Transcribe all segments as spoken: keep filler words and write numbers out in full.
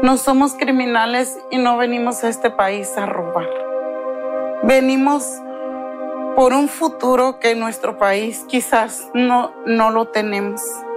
No somos criminales y no venimos a este país a robar. Venimos por un futuro que en nuestro país quizás no, no lo tenemos.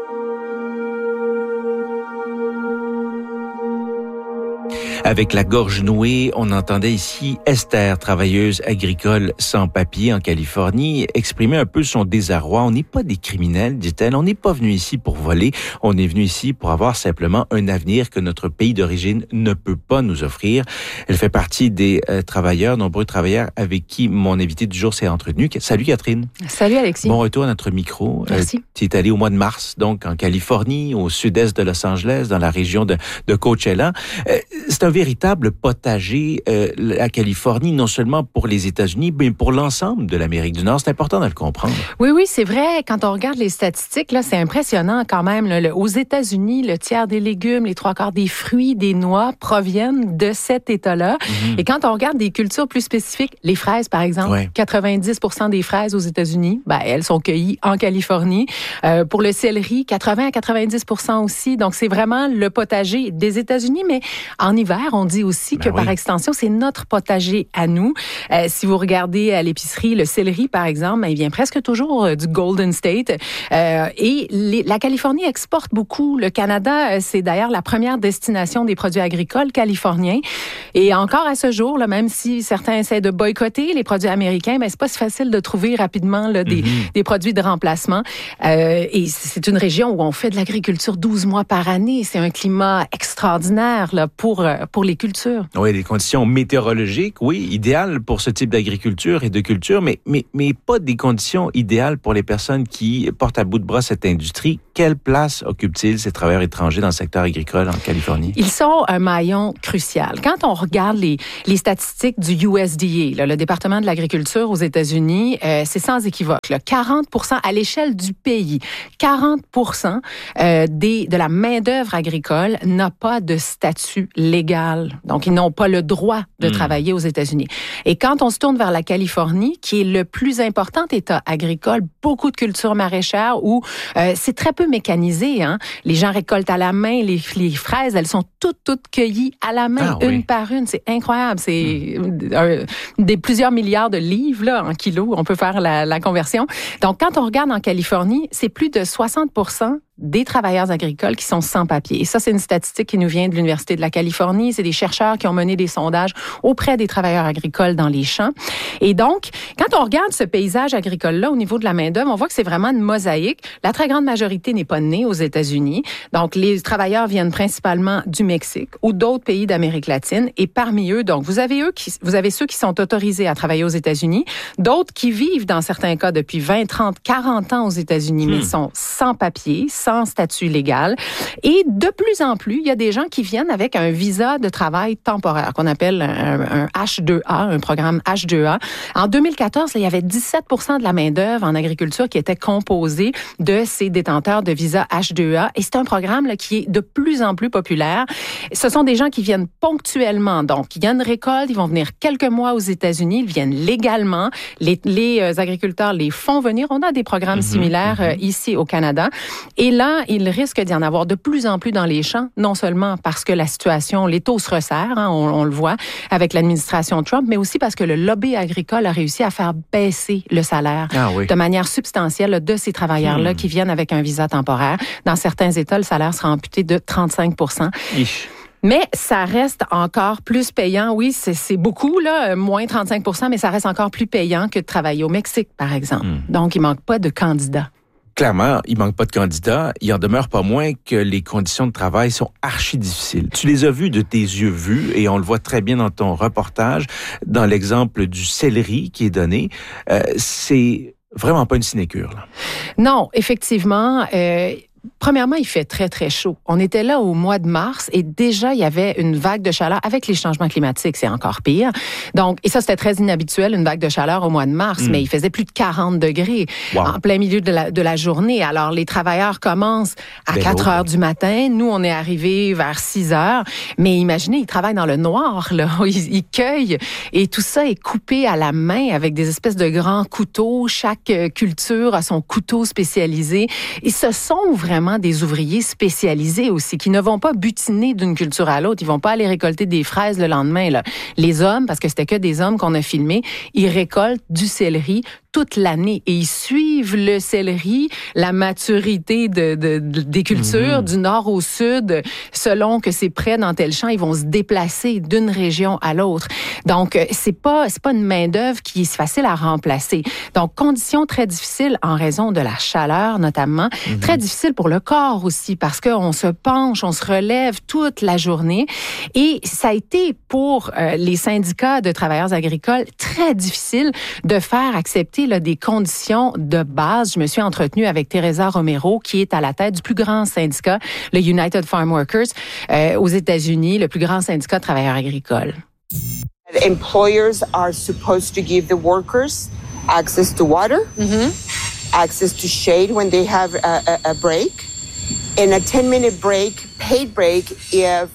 Avec la gorge nouée, on entendait ici Esther, travailleuse agricole sans papier en Californie, exprimer un peu son désarroi. On n'est pas des criminels, dit-elle. On n'est pas venu ici pour voler. On est venu ici pour avoir simplement un avenir que notre pays d'origine ne peut pas nous offrir. Elle fait partie des euh, travailleurs, nombreux travailleurs avec qui mon invité du jour s'est entretenu. Salut Catherine. Salut Alexis. Bon retour à notre micro. Merci. Euh, tu es allé au mois de mars, donc en Californie, au sud-est de Los Angeles, dans la région de, de Coachella. Euh, c'est un véritable potager, euh, la Californie, non seulement pour les États-Unis, mais pour l'ensemble de l'Amérique du Nord. C'est important de le comprendre. Oui, oui, c'est vrai. Quand on regarde les statistiques, là, c'est impressionnant quand même. Là. Aux États-Unis, le tiers des légumes, les trois quarts des fruits, des noix proviennent de cet État-là. Mm-hmm. Et quand on regarde des cultures plus spécifiques, les fraises, par exemple, ouais. quatre-vingt-dix pour cent des fraises aux États-Unis, ben, elles sont cueillies en Californie. Euh, pour le céleri, quatre-vingts à quatre-vingt-dix pour cent aussi. Donc, c'est vraiment le potager des États-Unis, mais en hiver, on dit aussi que, ben oui. par extension, c'est notre potager à nous. Euh, si vous regardez à l'épicerie, le céleri, par exemple, il vient presque toujours euh, du Golden State. Euh, et les, la Californie exporte beaucoup. Le Canada, c'est d'ailleurs la première destination des produits agricoles californiens. Et encore à ce jour, là, même si certains essaient de boycotter les produits américains, ben, c'est pas si facile de trouver rapidement là, des, mm-hmm. des produits de remplacement. Euh, et c'est une région où on fait de l'agriculture douze mois par année. C'est un climat extraordinaire là, pour, pour les cultures. Oui, les conditions météorologiques, oui, idéales pour ce type d'agriculture et de culture, mais, mais, mais pas des conditions idéales pour les personnes qui portent à bout de bras cette industrie. Quelle place occupent-ils, ces travailleurs étrangers, dans le secteur agricole en Californie? Ils sont un maillon crucial. Quand on regarde les, les statistiques du U S D A, là, le département de l'agriculture aux États-Unis, euh, c'est sans équivoque. Là, quarante pour cent à l'échelle du pays, quarante pour cent euh, des, de la main-d'œuvre agricole n'a pas de statut légal. Donc, ils n'ont pas le droit de mmh. travailler aux États-Unis. Et quand on se tourne vers la Californie, qui est le plus important État agricole, beaucoup de cultures maraîchères où euh, c'est très peu mécanisé. Hein? Les gens récoltent à la main les, les fraises, elles sont toutes, toutes cueillies à la main, ah, une oui. par une. C'est incroyable. C'est mmh. un, des plusieurs milliards de livres là, en kilos. On peut faire la, la conversion. Donc, quand on regarde en Californie, c'est plus de soixante pour cent des travailleurs agricoles qui sont sans papier. Et ça, c'est une statistique qui nous vient de l'Université de la Californie. C'est des chercheurs qui ont mené des sondages auprès des travailleurs agricoles dans les champs. Et donc, quand on regarde ce paysage agricole-là au niveau de la main-d'œuvre, on voit que c'est vraiment une mosaïque. La très grande majorité n'est pas née aux États-Unis. Donc, les travailleurs viennent principalement du Mexique ou d'autres pays d'Amérique latine. Et parmi eux, donc, vous avez eux qui, vous avez ceux qui sont autorisés à travailler aux États-Unis, d'autres qui vivent, dans certains cas, depuis vingt, trente, quarante ans aux États-Unis, hmm. mais sont sans papier, sans statut légal. Et de plus en plus, il y a des gens qui viennent avec un visa de travail temporaire, qu'on appelle un, un H deux A, un programme H deux A. En deux mille quatorze, là, il y avait dix-sept pour cent de la main-d'œuvre en agriculture qui était composée de ces détenteurs de visa H deux A. Et c'est un programme là, qui est de plus en plus populaire. Ce sont des gens qui viennent ponctuellement. Donc, il y a une récolte, ils vont venir quelques mois aux États-Unis, ils viennent légalement. Les, les euh, agriculteurs les font venir. On a des programmes mm-hmm, similaires mm-hmm. Euh, ici au Canada. Et là, il risque d'y en avoir de plus en plus dans les champs, non seulement parce que la situation, les taux se resserrent, hein, on, on le voit avec l'administration Trump, mais aussi parce que le lobby agricole a réussi à faire baisser le salaire ah, oui. de manière substantielle de ces travailleurs-là hmm. qui viennent avec un visa temporaire. Dans certains États, le salaire sera amputé de trente-cinq pour cent. Ich. Mais ça reste encore plus payant. Oui, c'est, c'est beaucoup, là, moins trente-cinq pour cent, mais ça reste encore plus payant que de travailler au Mexique, par exemple. Hmm. Donc, il manque pas de candidats. Clairement, il manque pas de candidats. Il en demeure pas moins que les conditions de travail sont archi difficiles. Tu les as vues de tes yeux vus et on le voit très bien dans ton reportage, dans l'exemple du céleri qui est donné. Euh, c'est vraiment pas une sinécure, là. Non, effectivement. Euh... Premièrement, il fait très, très chaud. On était là au mois de mars et déjà, il y avait une vague de chaleur. Avec les changements climatiques, c'est encore pire. Donc, et ça, c'était très inhabituel, une vague de chaleur au mois de mars, mmh. mais il faisait plus de quarante degrés wow. en plein milieu de la, de la journée. Alors, les travailleurs commencent à ben quatre heures du matin. Nous, on est arrivés vers six heures. Mais imaginez, ils travaillent dans le noir, là. Ils, ils cueillent et tout ça est coupé à la main avec des espèces de grands couteaux. Chaque culture a son couteau spécialisé. Ils se sont vraiment vraiment des ouvriers spécialisés aussi, qui ne vont pas butiner d'une culture à l'autre. Ils vont pas aller récolter des fraises le lendemain, là. Les hommes, parce que c'était que des hommes qu'on a filmés, ils récoltent du céleri toute l'année et ils suivent le céleri, la maturité de, de, de des cultures mmh. du nord au sud, selon que c'est près dans tel champ, ils vont se déplacer d'une région à l'autre. Donc c'est pas c'est pas une main d'œuvre qui est facile à remplacer. Donc conditions très difficiles en raison de la chaleur notamment, mmh. très difficile pour le corps aussi parce que on se penche, on se relève toute la journée et ça a été pour euh, les syndicats de travailleurs agricoles très difficile de faire accepter là, des conditions de base. Je me suis entretenue avec Teresa Romero, qui est à la tête du plus grand syndicat, le United Farm Workers, euh, aux États-Unis, le plus grand syndicat de travailleurs agricoles. Employers are supposed to give the workers access to water, mm-hmm. access to shade when they have a, a, a break, and a ten-minute break, paid break if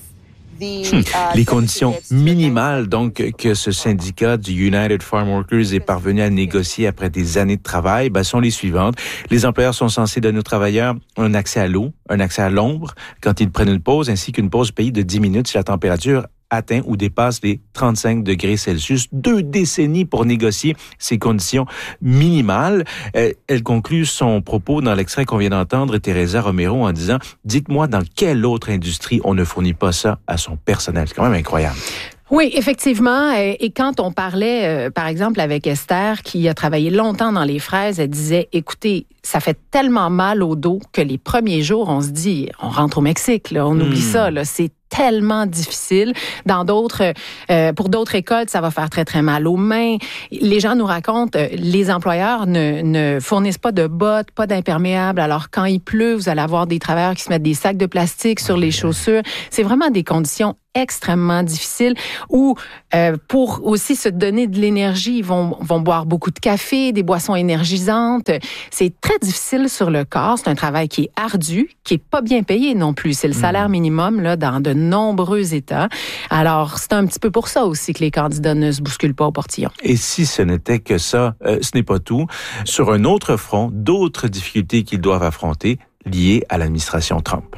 Les conditions minimales, donc, que ce syndicat du United Farm Workers est parvenu à négocier après des années de travail, ben, sont les suivantes. Les employeurs sont censés donner aux travailleurs un accès à l'eau, un accès à l'ombre quand ils prennent une pause, ainsi qu'une pause payée de dix minutes si la température atteint ou dépasse les trente-cinq degrés Celsius. Deux décennies pour négocier ces conditions minimales. Euh, elle conclut son propos dans l'extrait qu'on vient d'entendre, Teresa Romero, en disant « Dites-moi dans quelle autre industrie on ne fournit pas ça à son personnel. » C'est quand même incroyable. Oui, effectivement. Et quand on parlait, euh, par exemple, avec Esther, qui a travaillé longtemps dans les fraises, elle disait, écoutez, ça fait tellement mal au dos que les premiers jours, on se dit, on rentre au Mexique, là, on mmh. oublie ça, là, c'est tellement difficile. Dans d'autres, euh, pour d'autres écoles, ça va faire très, très mal aux mains. Les gens nous racontent, euh, les employeurs ne, ne fournissent pas de bottes, pas d'imperméables. Alors, quand il pleut, vous allez avoir des travailleurs qui se mettent des sacs de plastique sur les chaussures. C'est vraiment des conditions extrêmement difficiles où, euh, pour aussi se donner de l'énergie, ils vont, vont boire beaucoup de café, des boissons énergisantes. C'est très difficile sur le corps. C'est un travail qui est ardu, qui est pas bien payé non plus. C'est le salaire minimum, là, dans de nombreux États. Alors, c'est un petit peu pour ça aussi que les candidats ne se bousculent pas au portillon. Et si ce n'était que ça, euh, ce n'est pas tout. Sur un autre front, d'autres difficultés qu'ils doivent affronter liées à l'administration Trump.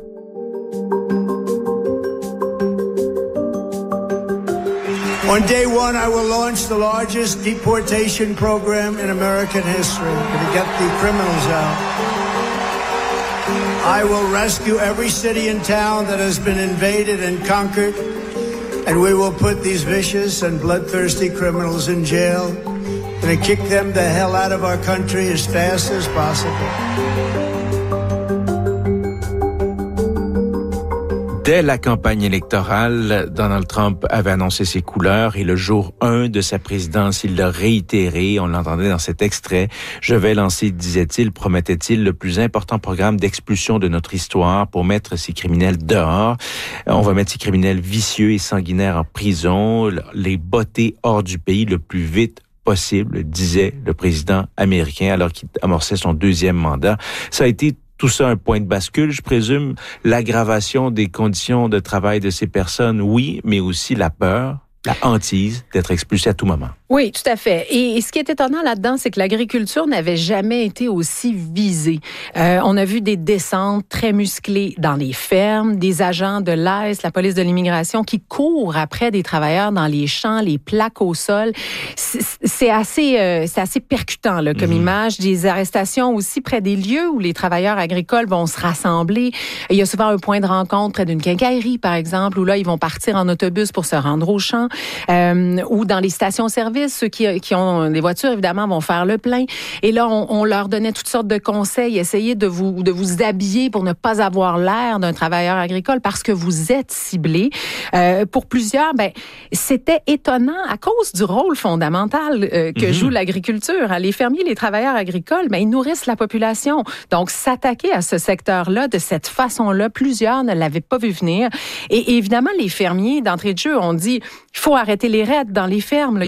On day one, I will launch the largest deportation program in American history to get the criminals out. I will rescue every city and town that has been invaded and conquered, and we will put these vicious and bloodthirsty criminals in jail and kick them the hell out of our country as fast as possible. Dès la campagne électorale, Donald Trump avait annoncé ses couleurs et le jour un de sa présidence, il l'a réitéré. On l'entendait dans cet extrait. « Je vais lancer, disait-il, promettait-il, le plus important programme d'expulsion de notre histoire pour mettre ces criminels dehors. On va mettre ces criminels vicieux et sanguinaires en prison, les botter hors du pays le plus vite possible, disait le président américain alors qu'il amorçait son deuxième mandat. Ça a été tout ça un point de bascule, je présume, l'aggravation des conditions de travail de ces personnes, oui, mais aussi la peur, la hantise d'être expulsé à tout moment. Oui, tout à fait. Et, et ce qui est étonnant là-dedans, c'est que l'agriculture n'avait jamais été aussi visée. Euh, on a vu des descentes très musclées dans les fermes, des agents de l'I C E, la police de l'immigration, qui courent après des travailleurs dans les champs, les plaques au sol. C'est, c'est assez, euh, c'est assez percutant là, comme mmh. image. Des arrestations aussi près des lieux où les travailleurs agricoles vont se rassembler. Il y a souvent un point de rencontre près d'une quincaillerie, par exemple, où là, ils vont partir en autobus pour se rendre au champ. Euh, ou dans les stations-service, ceux qui, qui ont des voitures, évidemment, vont faire le plein. Et là, on, on leur donnait toutes sortes de conseils. Essayez de vous, de vous habiller pour ne pas avoir l'air d'un travailleur agricole parce que vous êtes ciblé. Euh, pour plusieurs, ben, c'était étonnant à cause du rôle fondamental euh, que mm-hmm. joue l'agriculture. Les fermiers, les travailleurs agricoles, ben, ils nourrissent la population. Donc, s'attaquer à ce secteur-là de cette façon-là, plusieurs ne l'avaient pas vu venir. Et, et évidemment, les fermiers, d'entrée de jeu, ont dit, il faut arrêter les raids dans les fermes. Là. Il y a mm-hmm. des cultures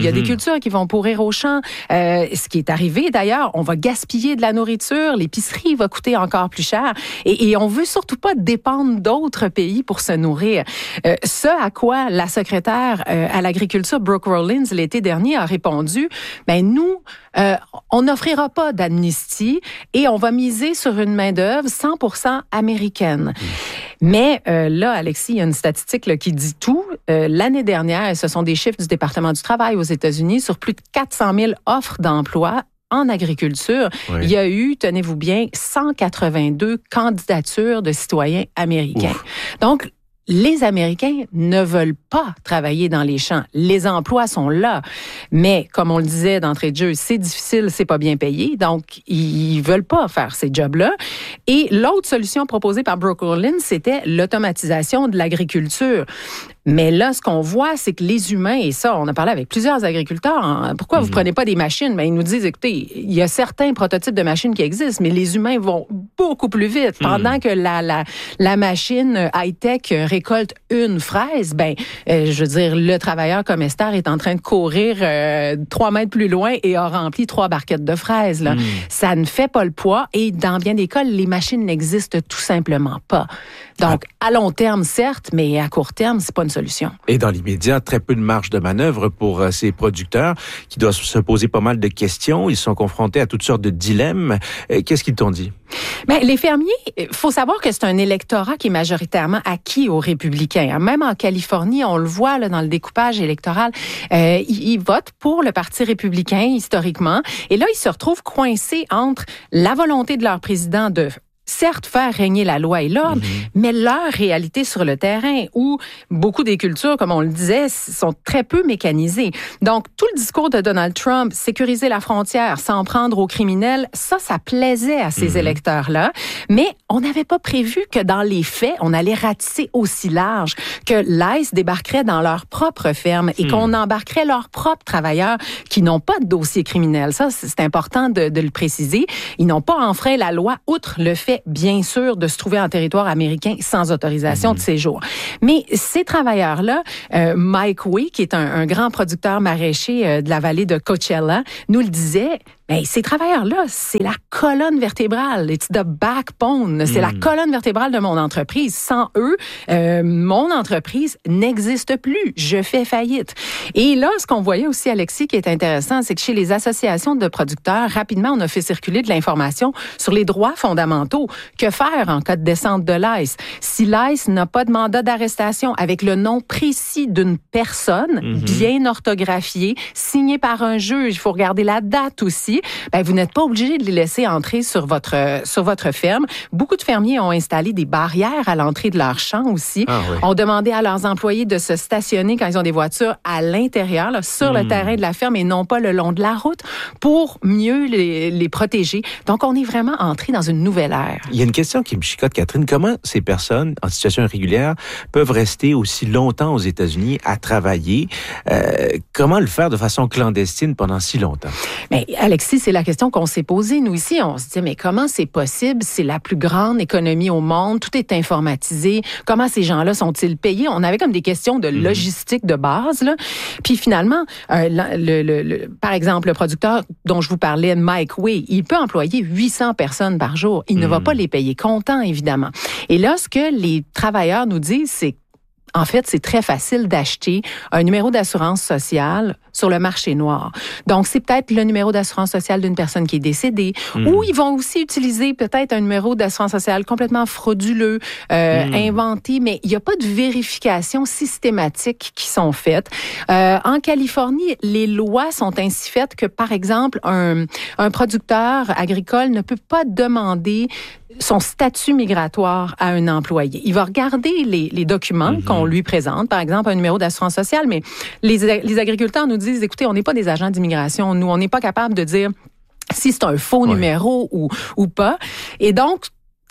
culture qui vont pourrir au champ. Euh, ce qui est arrivé d'ailleurs, on va gaspiller de la nourriture, l'épicerie va coûter encore plus cher et, et on veut surtout pas dépendre d'autres pays pour se nourrir. Euh, ce à quoi la secrétaire euh, à l'agriculture, Brooke Rollins, l'été dernier a répondu, ben nous, euh, on n'offrira pas d'amnistie et on va miser sur une main-d'œuvre cent pour cent américaine. Mmh. Mais euh, là, Alexis, il y a une statistique là, qui dit tout. Euh, l'année dernière, ce sont des chiffres du département du travail aux États-Unis, sur plus de quatre cent mille offres d'emploi en agriculture, oui. Il y a eu, tenez-vous bien, cent quatre-vingt-deux candidatures de citoyens américains. Ouf. Donc, les Américains ne veulent pas travailler dans les champs. Les emplois sont là. Mais, comme on le disait d'entrée de jeu, c'est difficile, c'est pas bien payé. Donc, ils veulent pas faire ces jobs-là. Et l'autre solution proposée par Brooke Rollins, c'était l'automatisation de l'agriculture. Mais là, ce qu'on voit, c'est que les humains, et ça, on a parlé avec plusieurs agriculteurs, hein, pourquoi vous mm-hmm. prenez pas des machines? Ben, ils nous disent, écoutez, il y a certains prototypes de machines qui existent, mais les humains vont beaucoup plus vite. Mm. Pendant que la, la, la machine high-tech récolte une fraise, ben, euh, je veux dire, le travailleur comme Esther est en train de courir euh, trois mètres plus loin et a rempli trois barquettes de fraises. Là. Mm. Ça ne fait pas le poids et dans bien des cas, les machines n'existent tout simplement pas. Donc, ah. à long terme, certes, mais à court terme, c'est pas une solution. Et dans l'immédiat, très peu de marge de manœuvre pour euh, ces producteurs qui doivent se poser pas mal de questions. Ils sont confrontés à toutes sortes de dilemmes. Euh, qu'est-ce qu'ils t'ont dit? Bien, les fermiers, il faut savoir que c'est un électorat qui est majoritairement acquis aux républicains. Même en Californie, on le voit là, dans le découpage électoral, euh, ils, ils votent pour le Parti républicain historiquement. Et là, ils se retrouvent coincés entre la volonté de leur président de certes faire régner la loi et l'ordre, mm-hmm. mais leur réalité sur le terrain, où beaucoup des cultures, comme on le disait, sont très peu mécanisées. Donc, tout le discours de Donald Trump, sécuriser la frontière, s'en prendre aux criminels, ça, ça plaisait à ces mm-hmm. électeurs-là. Mais on n'avait pas prévu que dans les faits, on allait ratisser aussi large, que l'I C E débarquerait dans leur propre ferme et mm. qu'on embarquerait leurs propres travailleurs qui n'ont pas de dossier criminel. Ça, c'est important de, de le préciser. Ils n'ont pas enfreint la loi, outre le fait bien sûr, de se trouver en territoire américain sans autorisation mmh. de séjour. Mais ces travailleurs-là, euh, Mike Way, qui est un, un grand producteur maraîcher euh, de la vallée de Coachella, nous le disait, ben, ces travailleurs-là, c'est la colonne vertébrale. It's the backbone. C'est mmh. la colonne vertébrale de mon entreprise. Sans eux, euh, mon entreprise n'existe plus. Je fais faillite. Et là, ce qu'on voyait aussi, Alexis, qui est intéressant, c'est que chez les associations de producteurs, rapidement, on a fait circuler de l'information sur les droits fondamentaux. Que faire en cas de descente de l'I C E? Si l'I C E n'a pas de mandat d'arrestation avec le nom précis d'une personne, mmh. bien orthographié, signé par un juge, il faut regarder la date aussi, ben, vous n'êtes pas obligé de les laisser entrer sur votre, sur votre ferme. Beaucoup de fermiers ont installé des barrières à l'entrée de leur champ aussi. Ah, oui. Ont demandé à leurs employés de se stationner quand ils ont des voitures à l'intérieur, là, sur mmh. le terrain de la ferme et non pas le long de la route pour mieux les, les protéger. Donc, on est vraiment entré dans une nouvelle ère. Il y a une question qui me chicote, Catherine. Comment ces personnes en situation irrégulière peuvent rester aussi longtemps aux États-Unis à travailler? Euh, comment le faire de façon clandestine pendant si longtemps? Mais Alexis, c'est la question qu'on s'est posée. Nous ici, on se dit, mais comment c'est possible? C'est la plus grande économie au monde. Tout est informatisé. Comment ces gens-là sont-ils payés? On avait comme des questions de logistique de base, là. Puis finalement, euh, le, le, le, par exemple, le producteur dont je vous parlais, Mike Way, il peut employer huit cents personnes par jour. Il mmh. ne va pas les payer comptant, évidemment. Et là, ce que les travailleurs nous disent, c'est en fait, c'est très facile d'acheter un numéro d'assurance sociale sur le marché noir. Donc, c'est peut-être le numéro d'assurance sociale d'une personne qui est décédée, mmh. ou ils vont aussi utiliser peut-être un numéro d'assurance sociale complètement frauduleux, euh, mmh. inventé, mais il n'y a pas de vérification systématique qui sont faites. Euh, en Californie, les lois sont ainsi faites que, par exemple, un, un producteur agricole ne peut pas demander son statut migratoire à un employé. Il va regarder les, les documents mm-hmm. qu'on lui présente, par exemple un numéro d'assurance sociale, mais les, les agriculteurs nous disent, écoutez, on n'est pas des agents d'immigration, nous, on n'est pas capable de dire si c'est un faux ouais. numéro ou, ou pas. Et donc,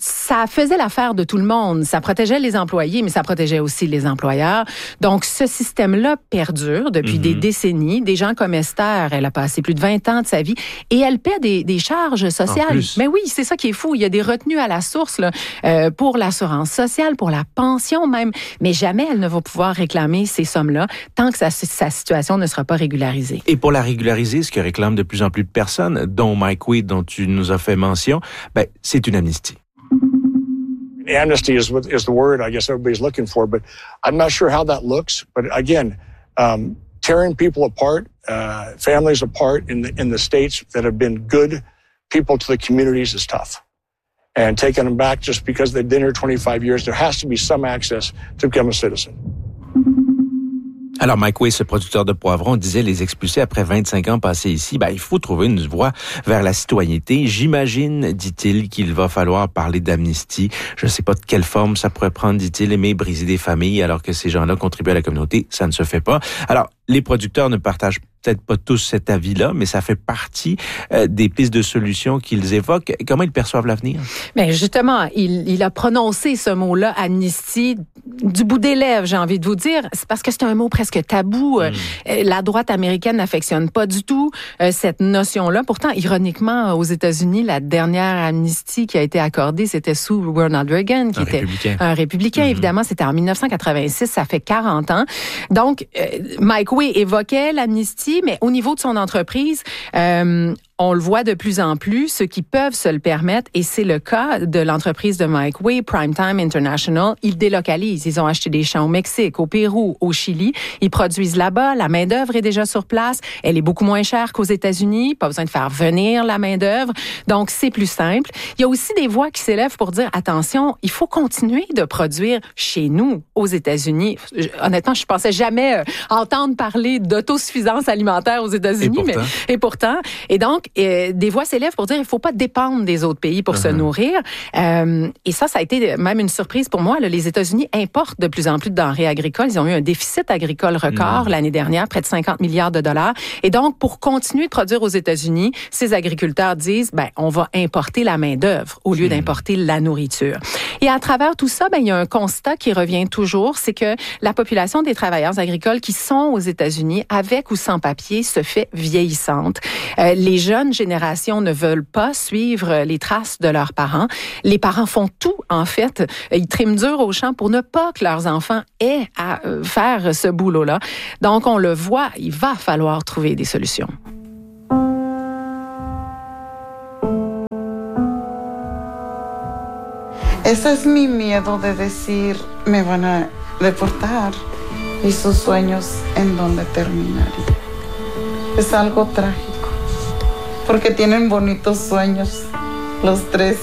ça faisait l'affaire de tout le monde. Ça protégeait les employés, mais ça protégeait aussi les employeurs. Donc, ce système-là perdure depuis mm-hmm. des décennies. Des gens comme Esther, elle a passé plus de vingt ans de sa vie et elle paie des, des charges sociales. Mais oui, c'est ça qui est fou. Il y a des retenues à la source là, euh, pour l'assurance sociale, pour la pension même. Mais jamais elle ne va pouvoir réclamer ces sommes-là tant que sa, sa situation ne sera pas régularisée. Et pour la régulariser, ce que réclament de plus en plus de personnes, dont Mike Wade, dont tu nous as fait mention, ben, c'est une amnistie. Amnesty is is the word I guess everybody's looking for, but I'm not sure how that looks. But again, um, tearing people apart, uh, families apart in the in the states that have been good people to the communities is tough. And taking them back just because they've been here twenty-five years, there has to be some access to become a citizen. Alors, Mike Way, ce producteur de poivrons, disait les expulser après vingt-cinq ans passés ici. Ben, il faut trouver une voie vers la citoyenneté. J'imagine, dit-il, qu'il va falloir parler d'amnistie. Je ne sais pas de quelle forme ça pourrait prendre, dit-il, aimer briser des familles alors que ces gens-là contribuent à la communauté. Ça ne se fait pas. Alors, les producteurs ne partagent peut-être pas tous cet avis-là, mais ça fait partie euh, des pistes de solutions qu'ils évoquent. Comment ils perçoivent l'avenir? Bien, justement, il, il a prononcé ce mot-là, amnistie, du bout des lèvres, j'ai envie de vous dire. C'est parce que c'est un mot presque tabou. Mm. Euh, la droite américaine n'affectionne pas du tout euh, cette notion-là. Pourtant, ironiquement, aux États-Unis, la dernière amnistie qui a été accordée, c'était sous Ronald Reagan, qui un était républicain. un républicain, mm-hmm. évidemment. C'était en dix-neuf cent quatre-vingt-six, ça fait quarante ans. Donc, euh, Mike Way évoquait l'amnistie, mais au niveau de son entreprise, euh, on le voit de plus en plus, ceux qui peuvent se le permettre, et c'est le cas de l'entreprise de Mike Way, Primetime International. Ils délocalisent. Ils ont acheté des champs au Mexique, au Pérou, au Chili. Ils produisent là-bas. La main-d'œuvre est déjà sur place. Elle est beaucoup moins chère qu'aux États-Unis. Pas besoin de faire venir la main-d'œuvre. Donc, c'est plus simple. Il y a aussi des voix qui s'élèvent pour dire, attention, il faut continuer de produire chez nous, aux États-Unis. Honnêtement, je pensais jamais euh, entendre parler d'autosuffisance alimentaire aux États-Unis. Et pourtant. Mais, et pourtant. Et donc, Euh, des voix s'élèvent pour dire qu'il ne faut pas dépendre des autres pays pour uh-huh. se nourrir. Euh, et ça, ça a été même une surprise pour moi. Là, les États-Unis importent de plus en plus de denrées agricoles. Ils ont eu un déficit agricole record mmh. l'année dernière, près de cinquante milliards de dollars. Et donc, pour continuer de produire aux États-Unis, ces agriculteurs disent, ben, on va importer la main-d'œuvre au lieu mmh. d'importer la nourriture. Et à travers tout ça, ben, il y a un constat qui revient toujours, c'est que la population des travailleurs agricoles qui sont aux États-Unis, avec ou sans papier, se fait vieillissante. Euh, les jeunes générations ne veulent pas suivre les traces de leurs parents. Les parents font tout, en fait. Ils triment dur au champ pour ne pas que leurs enfants aient à faire ce boulot-là. Donc, on le voit, il va falloir trouver des solutions. Ese es mi miedo de decir, me van a deportar y sus sueños en donde terminaría. Es algo trágico. Porque tienen bonitos sueños, los tres.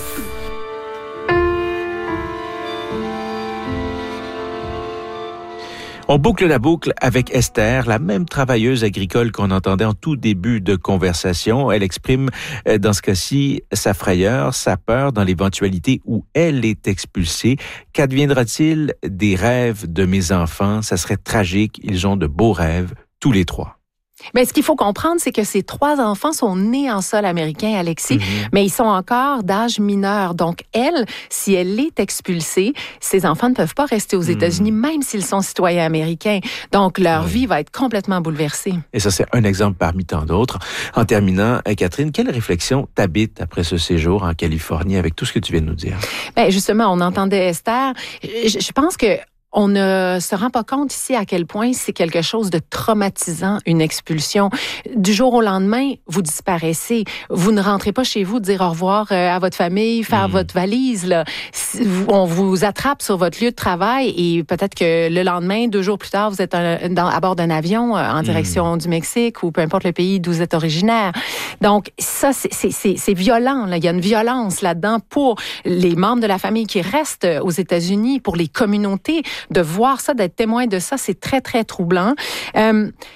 On boucle la boucle avec Esther, la même travailleuse agricole qu'on entendait en tout début de conversation. Elle exprime dans ce cas-ci sa frayeur, sa peur dans l'éventualité où elle est expulsée. Qu'adviendra-t-il des rêves de mes enfants? Ça serait tragique, ils ont de beaux rêves, tous les trois. Mais ce qu'il faut comprendre, c'est que ces trois enfants sont nés en sol américain, Alexis, mm-hmm. mais ils sont encore d'âge mineur. Donc, elle, si elle est expulsée, ces enfants ne peuvent pas rester aux États-Unis, mm. même s'ils sont citoyens américains. Donc, leur oui. vie va être complètement bouleversée. Et ça, c'est un exemple parmi tant d'autres. En terminant, Catherine, quelle réflexion t'habite après ce séjour en Californie avec tout ce que tu viens de nous dire? Bien, justement, on entendait Esther. Je, je pense que on ne se rend pas compte ici à quel point c'est quelque chose de traumatisant, une expulsion. Du jour au lendemain, vous disparaissez. Vous ne rentrez pas chez vous dire au revoir à votre famille, faire mmh. votre valise. Là. On vous attrape sur votre lieu de travail et peut-être que le lendemain, deux jours plus tard, vous êtes dans, à bord d'un avion en direction mmh. du Mexique ou peu importe le pays d'où vous êtes originaire. Donc ça, c'est, c'est, c'est, c'est violent. Là. Il y a une violence là-dedans pour les membres de la famille qui restent aux États-Unis, pour les communautés. De voir ça, d'être témoin de ça, c'est très, très troublant. Euh,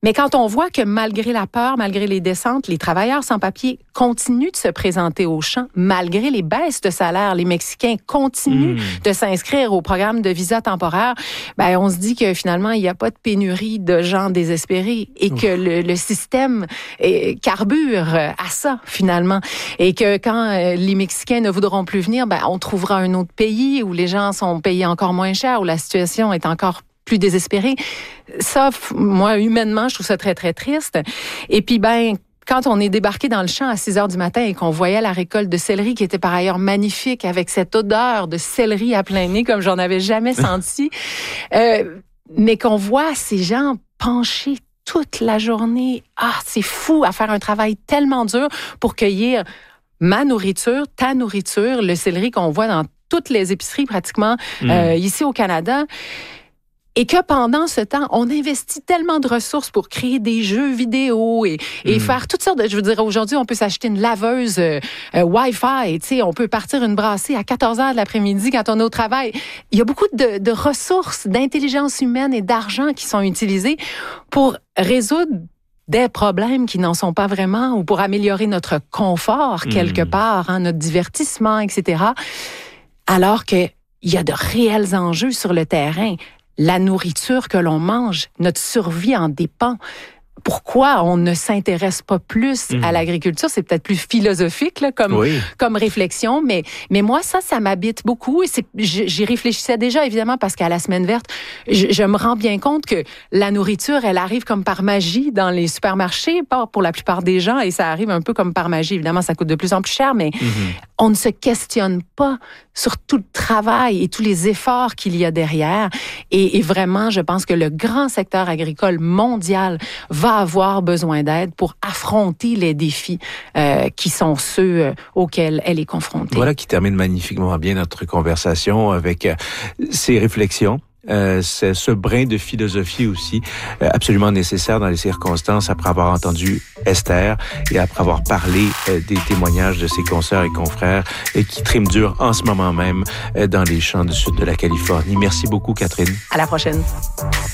Mais quand on voit que malgré la peur, malgré les descentes, les travailleurs sans papier continuent de se présenter aux champs, malgré les baisses de salaire, les Mexicains continuent mmh. de s'inscrire au programme de visa temporaire, ben on se dit que finalement, il n'y a pas de pénurie de gens désespérés et Ouf. que le, le système est, carbure à ça, finalement. Et que quand euh, les Mexicains ne voudront plus venir, ben on trouvera un autre pays où les gens sont payés encore moins cher, où la situation est encore plus désespérée. Ça, moi, humainement, je trouve ça très, très triste. Et puis, ben, quand on est débarqué dans le champ à six heures du matin et qu'on voyait la récolte de céleri, qui était par ailleurs magnifique, avec cette odeur de céleri à plein nez, comme j'en avais jamais senti, euh, mais qu'on voit ces gens penchés toute la journée. Ah, c'est fou à faire un travail tellement dur pour cueillir ma nourriture, ta nourriture, le céleri qu'on voit dans toutes les épiceries pratiquement mmh. euh, ici au Canada. Et que pendant ce temps, on investit tellement de ressources pour créer des jeux vidéo et, et mmh. faire toutes sortes de... Je veux dire, aujourd'hui, on peut s'acheter une laveuse euh, euh, Wi-Fi, tu sais, on peut partir une brassée à quatorze heures de l'après-midi quand on est au travail. Il y a beaucoup de, de ressources, d'intelligence humaine et d'argent qui sont utilisées pour résoudre des problèmes qui n'en sont pas vraiment ou pour améliorer notre confort quelque mmh. part, hein, notre divertissement, et cetera. Alors qu'il y a de réels enjeux sur le terrain. La nourriture que l'on mange, notre survie en dépend. Pourquoi on ne s'intéresse pas plus mmh. à l'agriculture? C'est peut-être plus philosophique là, comme, oui. comme réflexion, mais, mais moi, ça, ça m'habite beaucoup. Et c'est, j'y réfléchissais déjà, évidemment, parce qu'à la Semaine verte, je, je me rends bien compte que la nourriture, elle arrive comme par magie dans les supermarchés, pas pour la plupart des gens, et ça arrive un peu comme par magie. Évidemment, ça coûte de plus en plus cher, mais mmh. on ne se questionne pas sur tout le travail et tous les efforts qu'il y a derrière. Et, et vraiment, je pense que le grand secteur agricole mondial va avoir besoin d'aide pour affronter les défis euh, qui sont ceux euh, auxquels elle est confrontée. Voilà qui termine magnifiquement bien notre conversation avec euh, ces réflexions. Euh, c'est ce brin de philosophie aussi euh, absolument nécessaire dans les circonstances après avoir entendu Esther et après avoir parlé euh, des témoignages de ses consoeurs et confrères euh, qui triment dur en ce moment même euh, dans les champs du sud de la Californie. Merci beaucoup, Catherine. À la prochaine.